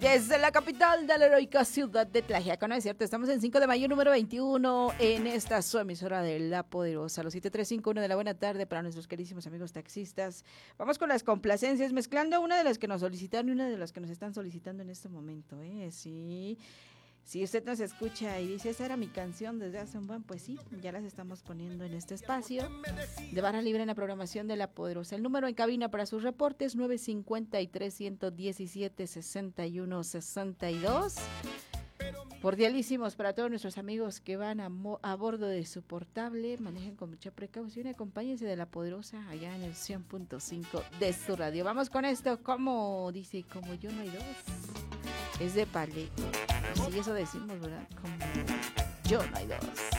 Desde la capital de la heroica ciudad de Tlaxiaco, ¿no es cierto? Estamos en 5 de mayo, número 21, en esta su emisora de La Poderosa, los 7351 de la buena tarde para nuestros queridísimos amigos taxistas. Vamos con las complacencias, mezclando una de las que nos solicitaron y una de las que nos están solicitando en este momento, ¿eh? Sí. Si usted nos escucha y dice, esa era mi canción desde hace un buen, pues sí, ya las estamos poniendo en este espacio de barra libre en la programación de La Poderosa. El número en cabina para sus reportes, 953-117-6162. Cordialísimos para todos nuestros amigos que van a bordo de su portable. Manejen con mucha precaución y acompáñense de La Poderosa allá en el 100.5 de su radio. Vamos con esto, como dice, como yo no hay dos. Es de Paleto. Sí, eso decimos, ¿verdad? Como yo no hay dos.